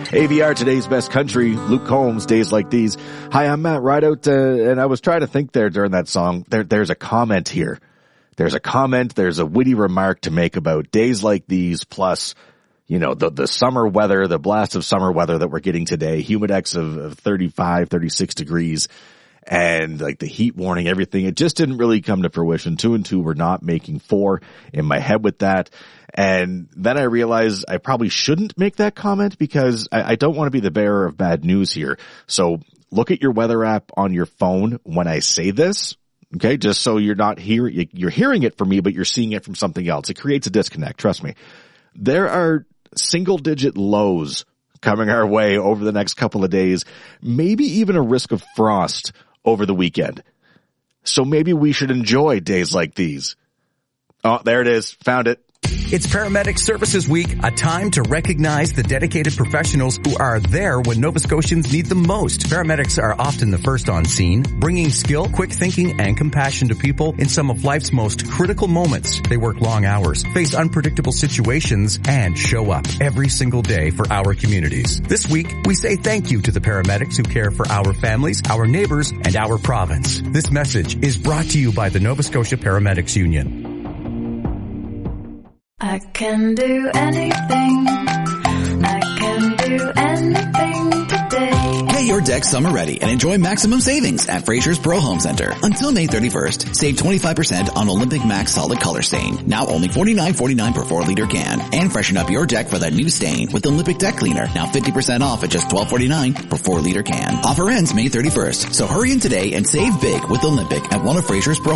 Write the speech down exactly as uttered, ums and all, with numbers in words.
A V R, today's best country, Luke Combs, Days Like These. Hi, I'm Matt Rideout, uh, and I was trying to think there during that song. There, there's a comment here. There's a comment, there's a witty remark to make about days like these, plus, you know, the, the summer weather, the blast of summer weather that we're getting today, humidex of, of thirty-five, thirty-six degrees, and like the heat warning, everything. It just didn't really come to fruition. Two and two were not making four in my head with that. And then I realized I probably shouldn't make that comment because I, I don't want to be the bearer of bad news here. So look at your weather app on your phone when I say this. Okay. Just so you're not hearing, you're hearing it from me, but you're seeing it from something else. It creates a disconnect. Trust me. There are single digit lows coming our way over the next couple of days, maybe even a risk of frost over the weekend. So maybe we should enjoy days like these. Oh, there it is. Found it. It's Paramedic Services Week, a time to recognize the dedicated professionals who are there when Nova Scotians need them most. Paramedics are often the first on scene, bringing skill, quick thinking, and compassion to people in some of life's most critical moments. They work long hours, face unpredictable situations, and show up every single day for our communities. This week, we say thank you to the paramedics who care for our families, our neighbors, and our province. This message is brought to you by the Nova Scotia Paramedics Union. I can do anything. I can do anything today. Get your deck summer ready and enjoy maximum savings at Fraser's Pro Home Center. Until May thirty-first, save twenty-five percent on Olympic Max Solid Color Stain. Now only forty-nine forty-nine per four liter can. And freshen up your deck for that new stain with Olympic Deck Cleaner. Now fifty percent off at just twelve forty-nine per four liter can. Offer ends May thirty-first, so hurry in today and save big with Olympic at one of Fraser's Pro